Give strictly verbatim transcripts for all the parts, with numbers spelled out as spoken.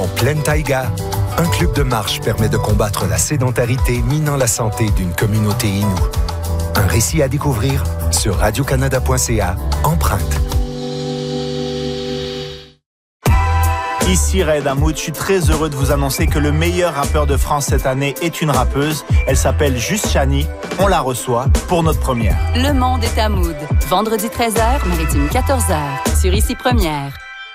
En pleine taïga, un club de marche permet de combattre la sédentarité minant la santé d'une communauté inoue. Un récit à découvrir sur radio canada point c a, Empreinte. Ici Red Hamoud, je suis très heureux de vous annoncer que le meilleur rappeur de France cette année est une rappeuse. Elle s'appelle Juste Chani. On la reçoit pour notre première. Le monde est à Mood. Vendredi treize heures, Maritime quatorze heures. Sur Ici Première.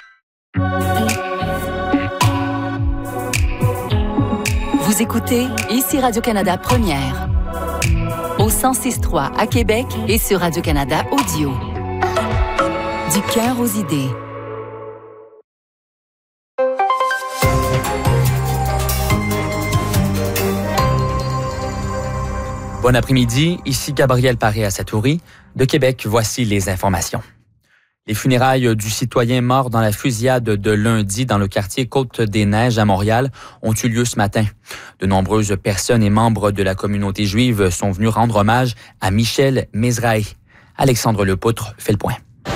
Vous écoutez Ici Radio-Canada Première. Au cent six trois à Québec et sur Radio-Canada Audio. Du cœur aux idées. Bon après-midi, ici Gabriel Paré-Asatouri. De Québec, voici les informations. Les funérailles du citoyen mort dans la fusillade de lundi dans le quartier Côte-des-Neiges à Montréal ont eu lieu ce matin. De nombreuses personnes et membres de la communauté juive sont venus rendre hommage à Michel Mezrahi. Alexandre Lepoutre fait le point.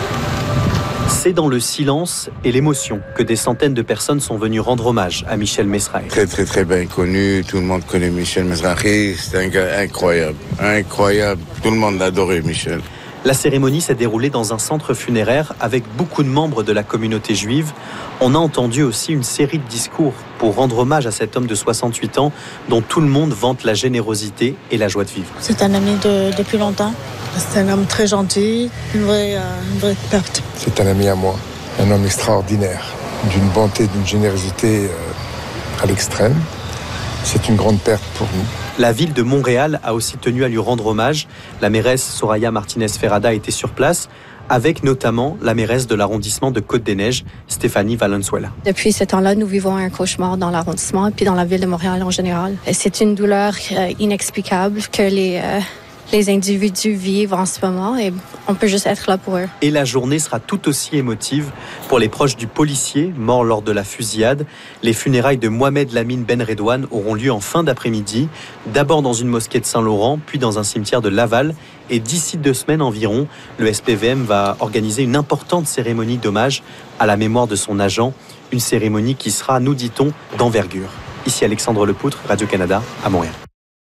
C'est dans le silence et l'émotion que des centaines de personnes sont venues rendre hommage à Michel Mezrahi. Très, très, très bien connu. Tout le monde connaît Michel Mezrahi. C'est un gars incroyable. Incroyable. Tout le monde l'adorait, Michel. La cérémonie s'est déroulée dans un centre funéraire avec beaucoup de membres de la communauté juive. On a entendu aussi une série de discours pour rendre hommage à cet homme de soixante-huit ans dont tout le monde vante la générosité et la joie de vivre. C'est un ami de, depuis longtemps. C'est un homme très gentil, une vraie, euh, une vraie perte. C'est un ami à moi, un homme extraordinaire, d'une bonté, d'une générosité euh, à l'extrême. C'est une grande perte pour nous. La ville de Montréal a aussi tenu à lui rendre hommage. La mairesse Soraya Martinez-Ferrada était sur place, avec notamment la mairesse de l'arrondissement de Côte-des-Neiges, Stéphanie Valenzuela. Depuis ce temps-là, nous vivons un cauchemar dans l'arrondissement et puis dans la ville de Montréal en général. C'est une douleur euh, inexplicable que les... Euh les individus vivent en ce moment et on peut juste être là pour eux. Et la journée sera tout aussi émotive pour les proches du policier mort lors de la fusillade. Les funérailles de Mohamed Lamine Ben Redouane auront lieu en fin d'après-midi, d'abord dans une mosquée de Saint-Laurent, puis dans un cimetière de Laval. Et d'ici deux semaines environ, le S P V M va organiser une importante cérémonie d'hommage à la mémoire de son agent, une cérémonie qui sera, nous dit-on, d'envergure. Ici Alexandre Lepoutre, Radio-Canada, à Montréal.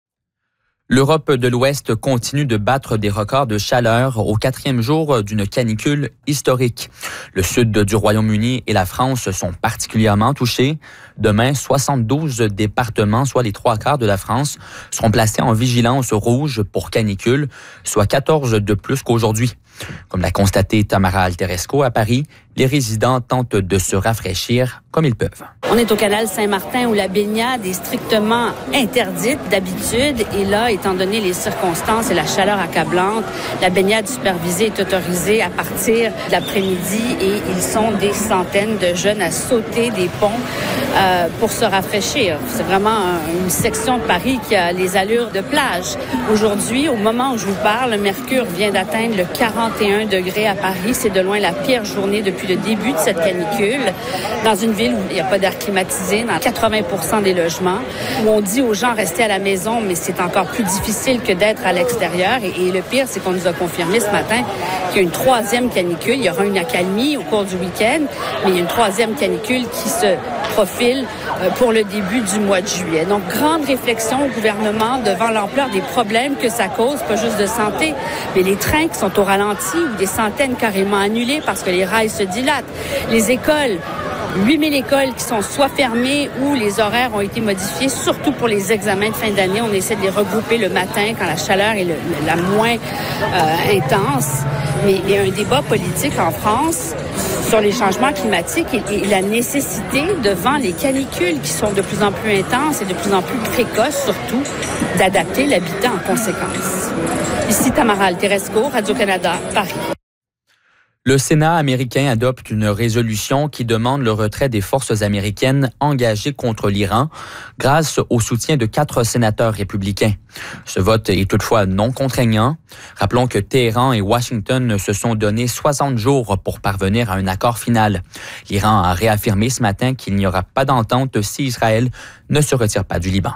L'Europe de l'Ouest continue de battre des records de chaleur au quatrième jour d'une canicule historique. Le sud du Royaume-Uni et la France sont particulièrement touchés. Demain, soixante-douze départements, soit les trois quarts de la France, seront placés en vigilance rouge pour canicule, soit quatorze de plus qu'aujourd'hui. Comme l'a constaté Tamara Alteresco à Paris, les résidents tentent de se rafraîchir comme ils peuvent. On est au canal Saint-Martin où la baignade est strictement interdite d'habitude. Et là, étant donné les circonstances et la chaleur accablante, la baignade supervisée est autorisée à partir de l'après-midi et ils sont des centaines de jeunes à sauter des ponts euh, pour se rafraîchir. C'est vraiment un, une section de Paris qui a les allures de plage. Aujourd'hui, au moment où je vous parle, le mercure vient d'atteindre le quarante et un degrés à Paris. C'est de loin la pire journée depuis le début de cette canicule. Dans une ville où il n'y a pas d'air climatisé, dans quatre-vingts pour cent des logements, où on dit aux gens restez à la maison, mais c'est encore plus difficile que d'être à l'extérieur. Et, et le pire, c'est qu'on nous a confirmé ce matin qu'il y a une troisième canicule. Il y aura une accalmie au cours du week-end, mais il y a une troisième canicule qui se profile pour le début du mois de juillet. Donc, grande réflexion au gouvernement devant l'ampleur des problèmes que ça cause, pas juste de santé, mais les trains qui sont au ralenti ou des centaines carrément annulés parce que les rails se dilatent. Les écoles, huit mille écoles qui sont soit fermées ou les horaires ont été modifiés, surtout pour les examens de fin d'année. On essaie de les regrouper le matin quand la chaleur est le, la moins euh, intense. Mais il y a un débat politique en France sur les changements climatiques et, et la nécessité, devant les canicules qui sont de plus en plus intenses et de plus en plus précoces, surtout, d'adapter l'habitat en conséquence. Ici Tamara Alteresco, Radio-Canada, Paris. Le Sénat américain adopte une résolution qui demande le retrait des forces américaines engagées contre l'Iran grâce au soutien de quatre sénateurs républicains. Ce vote est toutefois non contraignant. Rappelons que Téhéran et Washington se sont donné soixante jours pour parvenir à un accord final. L'Iran a réaffirmé ce matin qu'il n'y aura pas d'entente si Israël ne se retire pas du Liban.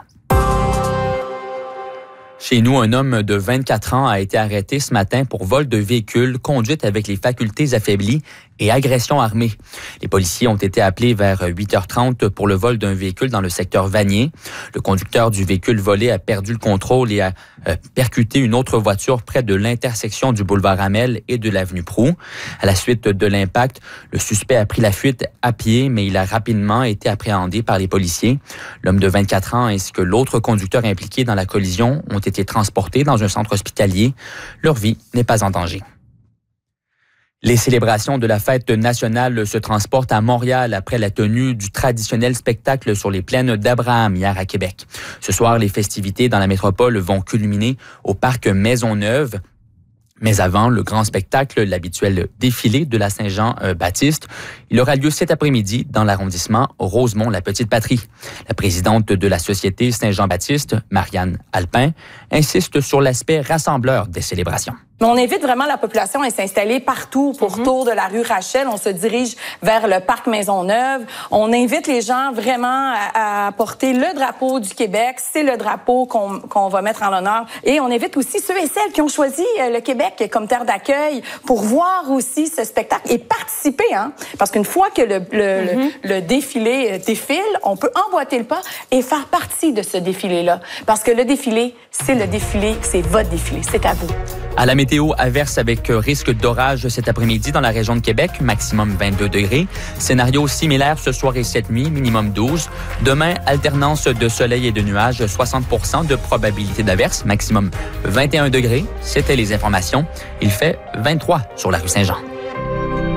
Chez nous, un homme de vingt-quatre ans a été arrêté ce matin pour vol de véhicule, conduite avec les facultés affaiblies et agression armée. Les policiers ont été appelés vers huit heures trente pour le vol d'un véhicule dans le secteur Vanier. Le conducteur du véhicule volé a perdu le contrôle et a euh, percuté une autre voiture près de l'intersection du boulevard Hamel et de l'avenue Proulx. À la suite de l'impact, le suspect a pris la fuite à pied, mais il a rapidement été appréhendé par les policiers. L'homme de vingt-quatre ans ainsi que l'autre conducteur impliqué dans la collision ont été transportés dans un centre hospitalier. Leur vie n'est pas en danger. Les célébrations de la fête nationale se transportent à Montréal après la tenue du traditionnel spectacle sur les plaines d'Abraham hier à Québec. Ce soir, les festivités dans la métropole vont culminer au parc Maisonneuve. Mais avant le grand spectacle, l'habituel défilé de la Saint-Jean-Baptiste, il aura lieu cet après-midi dans l'arrondissement Rosemont-la-Petite-Patrie. La présidente de la Société Saint-Jean-Baptiste, Marianne Alpin, insiste sur l'aspect rassembleur des célébrations. On invite vraiment la population à s'installer partout pourtour de la rue Rachel. On se dirige vers le parc Maisonneuve. On invite les gens vraiment à, à porter le drapeau du Québec. C'est le drapeau qu'on qu'on va mettre en l'honneur. Et on invite aussi ceux et celles qui ont choisi le Québec comme terre d'accueil pour voir aussi ce spectacle et participer. Hein? Parce qu'une fois que le, le, mm-hmm. le, le défilé défile, on peut emboîter le pas et faire partie de ce défilé-là. Parce que le défilé, c'est le défilé, c'est votre défilé, c'est à vous. À la météo, averse avec risque d'orage cet après-midi dans la région de Québec, maximum vingt-deux degrés. Scénario similaire ce soir et cette nuit, minimum douze. Demain, alternance de soleil et de nuages, soixante pour cent de probabilité d'averse, maximum vingt et un degrés. C'était les informations. Il fait vingt-trois sur la rue Saint-Jean.